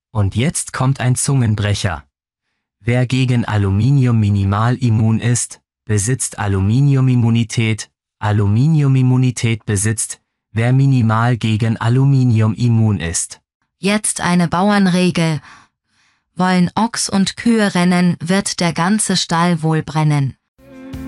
Und jetzt kommt ein Zungenbrecher. Wer gegen Aluminium minimal immun ist, besitzt Aluminiumimmunität. Aluminiumimmunität besitzt, wer minimal gegen Aluminium immun ist. Jetzt eine Bauernregel. Wollen Ochs und Kühe rennen, wird der ganze Stall wohl brennen.